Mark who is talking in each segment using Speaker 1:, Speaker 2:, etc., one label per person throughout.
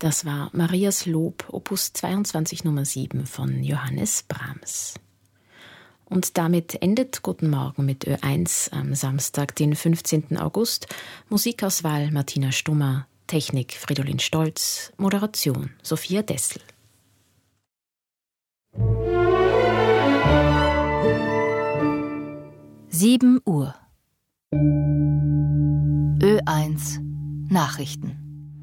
Speaker 1: Das war Marias Lob, Opus 22 Nummer 7 von Johannes Brahms. Und damit endet Guten Morgen mit Ö1 am Samstag, den 15. August. Musikauswahl Martina Stummer, Technik Fridolin Stolz, Moderation Sophia Dessel.
Speaker 2: Uhr. Ö1 Nachrichten.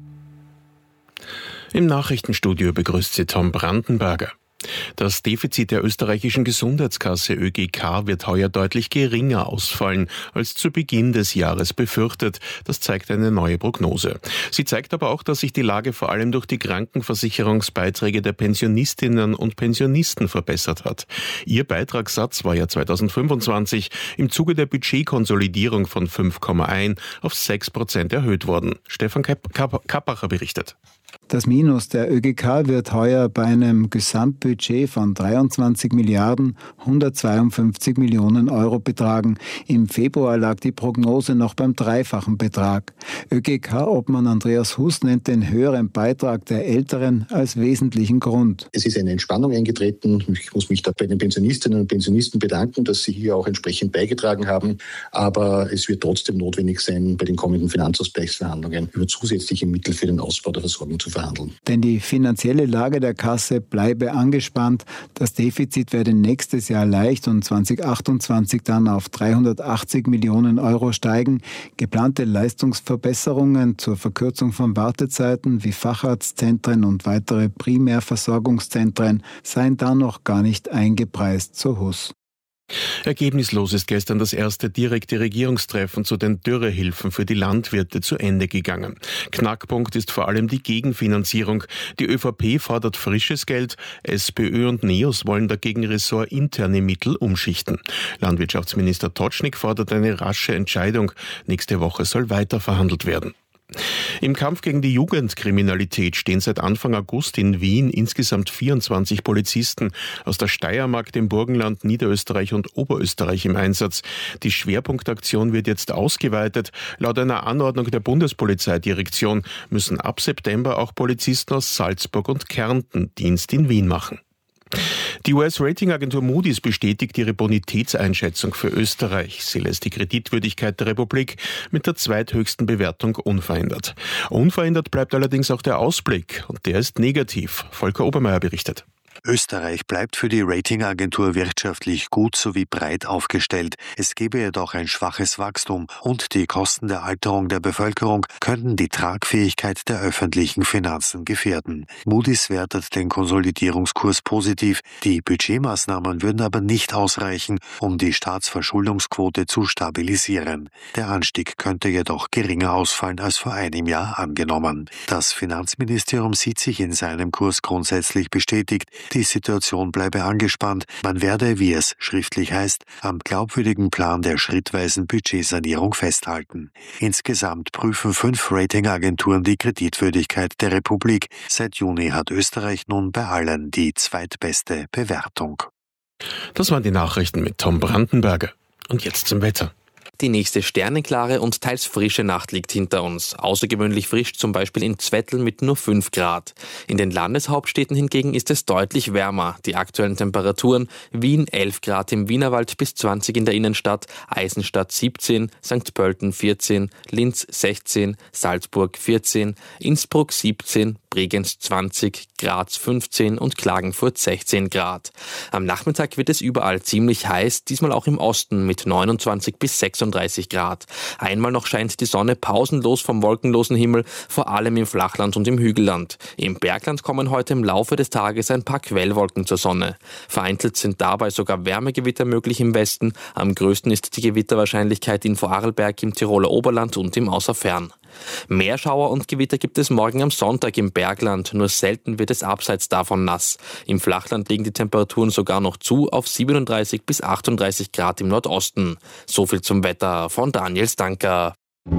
Speaker 3: Im Nachrichtenstudio begrüßt sie Tom Brandenberger. Das Defizit der österreichischen Gesundheitskasse ÖGK wird heuer deutlich geringer ausfallen als zu Beginn des Jahres befürchtet. Das zeigt eine neue Prognose. Sie zeigt aber auch, dass sich die Lage vor allem durch die Krankenversicherungsbeiträge der Pensionistinnen und Pensionisten verbessert hat. Ihr Beitragssatz war ja 2025 im Zuge der Budgetkonsolidierung von 5,1 auf 6% erhöht worden. Stefan Kappacher berichtet.
Speaker 4: Das Minus der ÖGK wird heuer bei einem Gesamtbudget von 23 Milliarden 152 Millionen Euro betragen. Im Februar lag die Prognose noch beim dreifachen Betrag. ÖGK-Obmann Andreas Hus nennt den höheren Beitrag der Älteren als wesentlichen Grund.
Speaker 5: Es ist eine Entspannung eingetreten. Ich muss mich da bei den Pensionistinnen und Pensionisten bedanken, dass sie hier auch entsprechend beigetragen haben. Aber es wird trotzdem notwendig sein, bei den kommenden Finanzausgleichsverhandlungen über zusätzliche Mittel für den Ausbau der Versorgung zu verhandeln.
Speaker 4: Denn die finanzielle Lage der Kasse bleibe angespannt. Das Defizit werde nächstes Jahr leicht und 2028 dann auf 380 Millionen Euro steigen. Geplante Leistungsverbesserungen zur Verkürzung von Wartezeiten wie Facharztzentren und weitere Primärversorgungszentren seien da noch gar nicht eingepreist, so Hus.
Speaker 3: Ergebnislos ist gestern das erste direkte Regierungstreffen zu den Dürrehilfen für die Landwirte zu Ende gegangen. Knackpunkt ist vor allem die Gegenfinanzierung. Die ÖVP fordert frisches Geld, SPÖ und NEOS wollen dagegen ressortinterne Mittel umschichten. Landwirtschaftsminister Totschnig fordert eine rasche Entscheidung. Nächste Woche soll weiter verhandelt werden. Im Kampf gegen die Jugendkriminalität stehen seit Anfang August in Wien insgesamt 24 Polizisten aus der Steiermark, dem Burgenland, Niederösterreich und Oberösterreich im Einsatz. Die Schwerpunktaktion wird jetzt ausgeweitet. Laut einer Anordnung der Bundespolizeidirektion müssen ab September auch Polizisten aus Salzburg und Kärnten Dienst in Wien machen. Die US-Ratingagentur Moody's bestätigt ihre Bonitätseinschätzung für Österreich. Sie lässt die Kreditwürdigkeit der Republik mit der zweithöchsten Bewertung unverändert. Unverändert bleibt allerdings auch der Ausblick und der ist negativ. Volker Obermeier berichtet.
Speaker 6: Österreich bleibt für die Ratingagentur wirtschaftlich gut sowie breit aufgestellt. Es gebe jedoch ein schwaches Wachstum und die Kosten der Alterung der Bevölkerung könnten die Tragfähigkeit der öffentlichen Finanzen gefährden. Moody's wertet den Konsolidierungskurs positiv. Die Budgetmaßnahmen würden aber nicht ausreichen, um die Staatsverschuldungsquote zu stabilisieren. Der Anstieg könnte jedoch geringer ausfallen als vor einem Jahr angenommen. Das Finanzministerium sieht sich in seinem Kurs grundsätzlich bestätigt. Die Situation bleibe angespannt. Man werde, wie es schriftlich heißt, am glaubwürdigen Plan der schrittweisen Budgetsanierung festhalten. Insgesamt prüfen 5 Ratingagenturen die Kreditwürdigkeit der Republik. Seit Juni hat Österreich nun bei allen die zweitbeste Bewertung.
Speaker 3: Das waren die Nachrichten mit Tom Brandenberger. Und jetzt zum Wetter.
Speaker 7: Die nächste sternenklare und teils frische Nacht liegt hinter uns. Außergewöhnlich frisch zum Beispiel in Zwettl mit nur 5 Grad. In den Landeshauptstädten hingegen ist es deutlich wärmer. Die aktuellen Temperaturen: Wien 11 Grad im Wienerwald bis 20 in der Innenstadt, Eisenstadt 17, St. Pölten 14, Linz 16, Salzburg 14, Innsbruck 17, Bregenz 20, Graz 15 und Klagenfurt 16 Grad. Am Nachmittag wird es überall ziemlich heiß, diesmal auch im Osten mit 29 bis 36 Grad. Einmal noch scheint die Sonne pausenlos vom wolkenlosen Himmel, vor allem im Flachland und im Hügelland. Im Bergland kommen heute im Laufe des Tages ein paar Quellwolken zur Sonne. Vereinzelt sind dabei sogar Wärmegewitter möglich im Westen. Am größten ist die Gewitterwahrscheinlichkeit in Vorarlberg, im Tiroler Oberland und im Außerfern. Mehr Schauer und Gewitter gibt es morgen am Sonntag im Bergland, nur selten wird es abseits davon nass. Im Flachland liegen die Temperaturen sogar noch zu auf 37 bis 38 Grad im Nordosten. So viel zum Wetter von Daniel Stanker.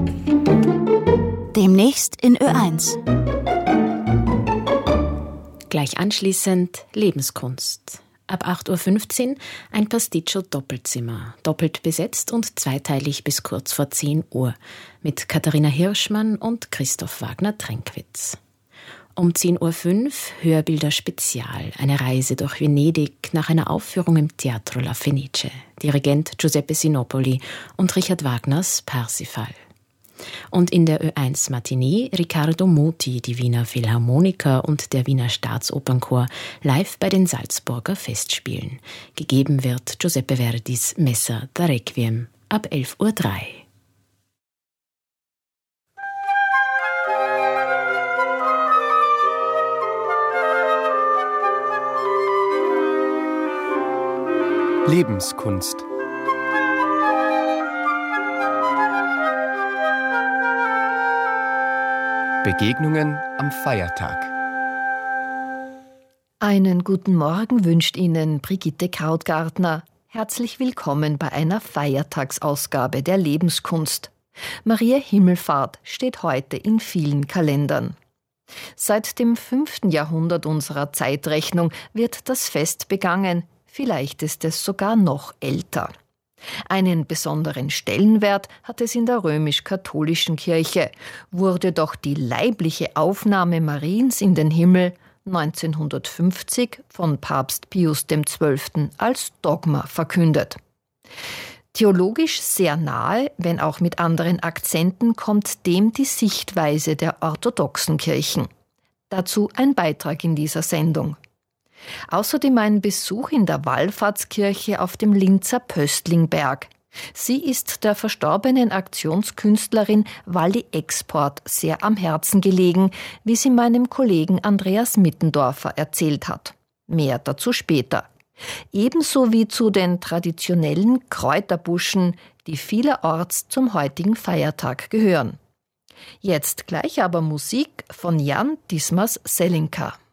Speaker 2: Demnächst in Ö1.
Speaker 1: Gleich anschließend Lebenskunst. Ab 8.15 Uhr ein Pasticcio-Doppelzimmer, doppelt besetzt und zweiteilig bis kurz vor 10 Uhr mit Katharina Hirschmann und Christoph Wagner-Trenkwitz. Um 10.05 Uhr Hörbilder Spezial, eine Reise durch Venedig nach einer Aufführung im Teatro La Fenice. Dirigent Giuseppe Sinopoli und Richard Wagners Parsifal. Und in der Ö1 Matinee Riccardo Muti, die Wiener Philharmoniker und der Wiener Staatsopernchor live bei den Salzburger Festspielen. Gegeben wird Giuseppe Verdis Messa da Requiem ab 11.03 Uhr.
Speaker 8: Lebenskunst. Begegnungen am Feiertag.
Speaker 9: Einen guten Morgen wünscht Ihnen Brigitte Krautgartner. Herzlich willkommen bei einer Feiertagsausgabe der Lebenskunst. Maria Himmelfahrt steht heute in vielen Kalendern. Seit dem 5. Jahrhundert unserer Zeitrechnung wird das Fest begangen. Vielleicht ist es sogar noch älter. Einen besonderen Stellenwert hat es in der römisch-katholischen Kirche, wurde doch die leibliche Aufnahme Mariens in den Himmel 1950 von Papst Pius XII. Als Dogma verkündet. Theologisch sehr nahe, wenn auch mit anderen Akzenten, kommt dem die Sichtweise der orthodoxen Kirchen. Dazu ein Beitrag in dieser Sendung. Außerdem ein Besuch in der Wallfahrtskirche auf dem Linzer Pöstlingberg. Sie ist der verstorbenen Aktionskünstlerin Walli Export sehr am Herzen gelegen, wie sie meinem Kollegen Andreas Mittendorfer erzählt hat. Mehr dazu später. Ebenso wie zu den traditionellen Kräuterbuschen, die vielerorts zum heutigen Feiertag gehören. Jetzt gleich aber Musik von Jan Dismas Selinka.